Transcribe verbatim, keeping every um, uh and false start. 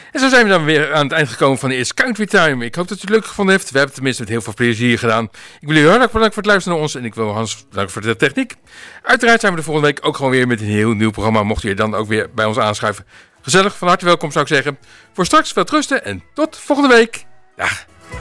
En zo zijn we dan weer aan het eind gekomen van de It's Country Time. Ik hoop dat u het leuk gevonden heeft. We hebben het tenminste met heel veel plezier gedaan. Ik wil u heel erg bedanken voor het luisteren naar ons. En ik wil Hans bedanken voor de techniek. Uiteraard zijn we de volgende week ook gewoon weer met een heel nieuw programma. Mocht u dan ook weer bij ons aanschuiven. Gezellig, van harte welkom zou ik zeggen. Voor straks veel rusten en tot volgende week. Dag.